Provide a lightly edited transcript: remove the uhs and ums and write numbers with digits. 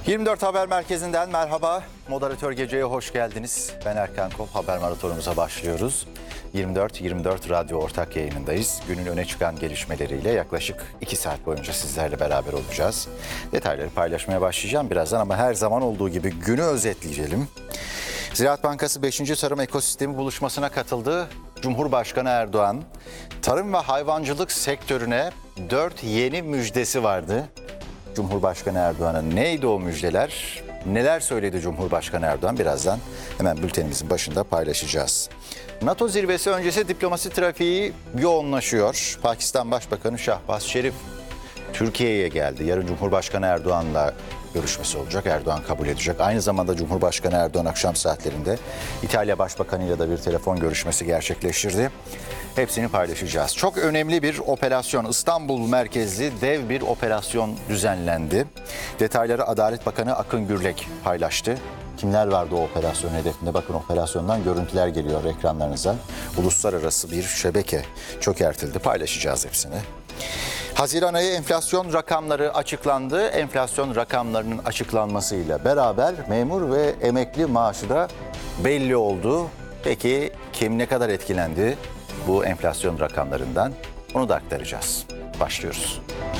24 Haber Merkezi'nden merhaba. Moderatör Gece'ye hoş geldiniz. Ben Erkan Kop. Haber maratonumuza başlıyoruz. 24 Radyo ortak yayınındayız. Günün öne çıkan gelişmeleriyle yaklaşık 2 saat boyunca sizlerle beraber olacağız. Detayları paylaşmaya başlayacağım birazdan ama her zaman olduğu gibi günü özetleyelim. Ziraat Bankası 5. Tarım Ekosistemi buluşmasına katıldı. Cumhurbaşkanı Erdoğan, tarım ve hayvancılık sektörüne 4 yeni müjdesi vardı. Cumhurbaşkanı Erdoğan'ın neydi o müjdeler? Neler söyledi Cumhurbaşkanı Erdoğan? Birazdan hemen bültenimizin başında paylaşacağız. NATO zirvesi öncesi diplomasi trafiği yoğunlaşıyor. Pakistan Başbakanı Şahbaz Şerif Türkiye'ye geldi. Yarın Cumhurbaşkanı Erdoğan'la görüşmesi olacak. Erdoğan kabul edecek. Aynı zamanda Cumhurbaşkanı Erdoğan akşam saatlerinde İtalya Başbakanı'yla da bir telefon görüşmesi gerçekleştirdi. Hepsini paylaşacağız. Çok önemli bir operasyon, İstanbul merkezli dev bir operasyon düzenlendi. Detayları Adalet Bakanı Akın Gürlek paylaştı. Kimler vardı o operasyon hedefinde? Bakın operasyondan görüntüler geliyor ekranlarınıza. Uluslararası bir şebeke çökertildi. Paylaşacağız hepsini. Haziran ayı enflasyon rakamları açıklandı. Enflasyon rakamlarının açıklanmasıyla beraber memur ve emekli maaşı da belli oldu. Peki kim ne kadar etkilendi bu enflasyon rakamlarından? Onu da aktaracağız. Başlıyoruz.